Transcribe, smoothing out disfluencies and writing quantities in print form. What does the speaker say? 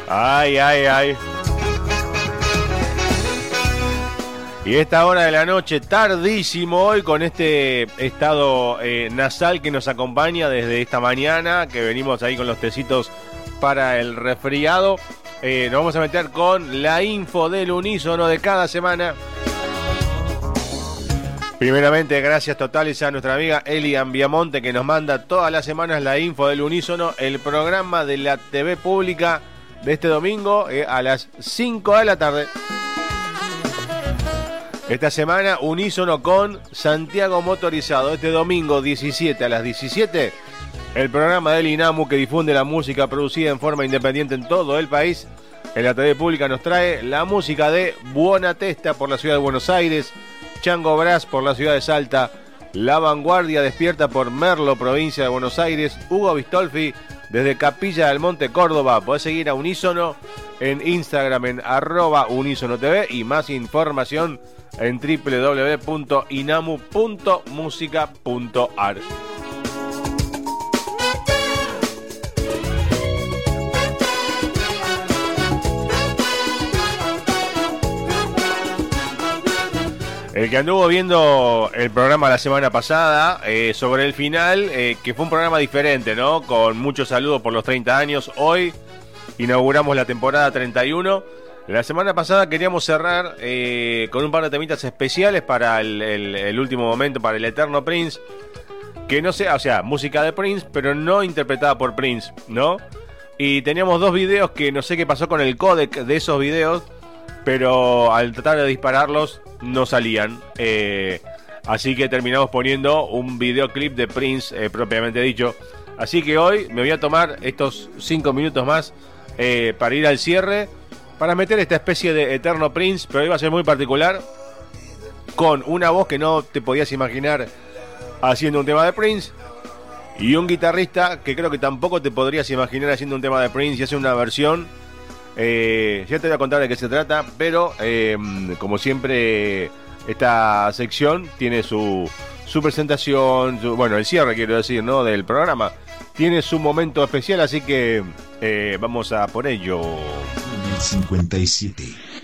Ay, ay, ay. Y esta hora de la noche, tardísimo hoy, con este estado nasal que nos acompaña desde esta mañana, que venimos ahí con los tecitos para el resfriado. Nos vamos a meter con la info del unísono de cada semana. Primeramente, gracias totales a nuestra amiga Elian Viamonte, que nos manda todas las semanas la info del unísono, el programa de la TV pública de este domingo a las 5 de la tarde. Esta semana, unísono con Santiago Motorizado. Este domingo 17 a las 17, el programa del INAMU que difunde la música producida en forma independiente en todo el país. En la TV pública nos trae la música de Buona Testa por la ciudad de Buenos Aires, Chango Brás por la ciudad de Salta, La Vanguardia Despierta por Merlo, provincia de Buenos Aires, Hugo Bistolfi desde Capilla del Monte, Córdoba. Podés seguir a Unísono en Instagram en @unisonotv y más información en www.inamu.musica.ar. El que anduvo viendo el programa la semana pasada, sobre el final, que fue un programa diferente, ¿no? Con muchos saludos por los 30 años. Hoy inauguramos la temporada 31. La semana pasada queríamos cerrar con un par de temitas especiales para el último momento, para el Eterno Prince. Que no sea, o sea, música de Prince, pero no interpretada por Prince, ¿no? Y teníamos dos videos que no sé qué pasó con el códec de esos videos, pero al tratar de dispararlos no salían. Así que terminamos poniendo un videoclip de Prince propiamente dicho. Así que hoy me voy a tomar estos 5 minutos más para ir al cierre, para meter esta especie de Eterno Prince, pero hoy va a ser muy particular, con una voz que no te podías imaginar haciendo un tema de Prince, y un guitarrista que creo que tampoco te podrías imaginar haciendo un tema de Prince y hace una versión. Ya te voy a contar de qué se trata, pero como siempre esta sección tiene su presentación, bueno, el cierre quiero decir, ¿no? Del programa tiene su momento especial, así que vamos a por ello. 57